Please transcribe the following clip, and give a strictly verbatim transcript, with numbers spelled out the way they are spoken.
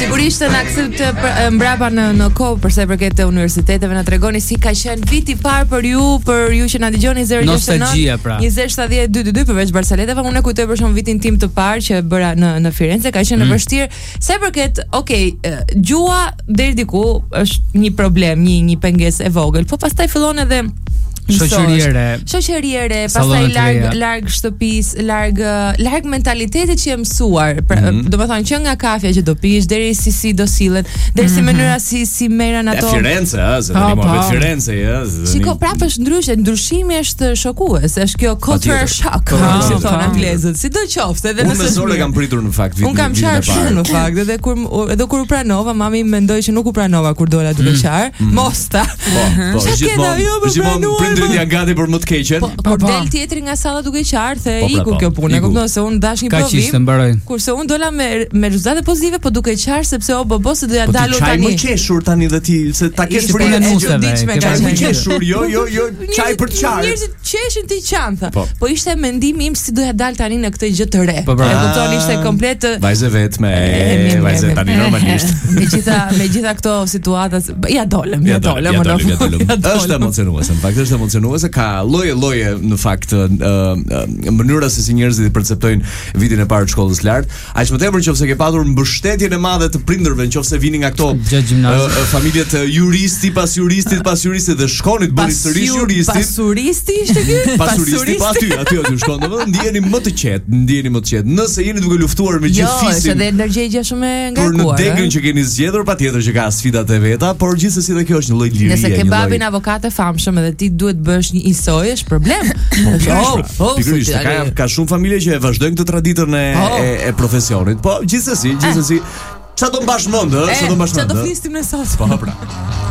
Sigurisht na këtë mbrapa në në kohë për sa i përket të universiteteve na tregoni si ka qenë viti i parë për ju, për ju që na dëgjoni zero gjasht nëntë pra. njëzet shtatëdhjetë dy dy dy përveç Barsaletave. Unë kujtoj për shkak vitin tim të parë që bëra në në Firenze, ka qenë mm. vështirë. Sa i përket, okay, gjua deri diku është një problem, një një pengesë e vogël, po pastaj fillon edhe shoqëriere, shoqëriere, pastaj larg larg shtëpisë, larg larg mentalitetit që je mësuar. Pra, mm -hmm. domethënë që nga kafja që do pish deri si si do sillen, deri si mënyra si si merren ato. Ja, Firenze, ëh, se tani më vetë Firenze, ëh. Shiko, prapë është ndryshe, ndryshimi është shokues, është kjo culture shock, si thon anglezët. Sidoqoftë, edhe nëse unë mesore kam pritur në fakt vitin e parë. Unë kam qarë shumë në fakt, edhe kur edhe kur u pranova, mami mendoi që nuk u pranova kur dola duke qarë. Mosta. Po, po, gjithmonë prindrit janë gati për më të keqen. Po, por del tjetri nga salla duke qarë, the iku kjo punë, e kupton se unë dash një provim. Kurse unë dola me me rezultate pozitive, po duke qarë sepse o bobo se doja dalu tani. Po ti çaj më qeshur tani dhe ti, se ta kesh për një nuseve. Çaj më qeshur, jo, jo, jo, çaj për qarë. Njerëzit qeshin ti qantha. Po ishte mendimi im si doja dal tani në këtë gjë të re. E kupton, ishte komplet vajzë vetme, vajzë tani normalisht. Megjitha megjitha këto situata, ja dolëm, ja dolëm, ja dolëm. Është emocionuese, në fakt është emocionuese, ka lloje lloje në fakt mënyra se si njerëzit i perceptojnë vitin e parë të shkollës lart. Aq më tepër nëse ke patur mbështetjen e madhe të prindërve, nëse vini nga këto familjet juristi pas juristit pas juristit dhe shkonit bëni sërish juristit. Pasuristi ishte ky? Pasuristi pa aty, aty aty shkon. Domethënë ndiheni më të qetë, ndiheni më të qetë. Nëse jeni duke luftuar me gjithë fisin. Jo, është edhe ndërgjegje shumë e ngarkuar. Për në degën që keni zgjedhur, patjetër që ka sfidat e veta, por gjithsesi edhe kjo është një lloj lirie. Nëse ke babin avokat e famshëm edhe ti duhet bësh një isoj, është problem. Pikërisht, ka ka shumë familje që e vazhdojnë këtë traditën e e profesionit. Po, gjithsesi, gjithsesi, çfarë do mbash mend, ë? Çfarë do mbash mend? Çfarë do flisnim ne sot? Po, pra.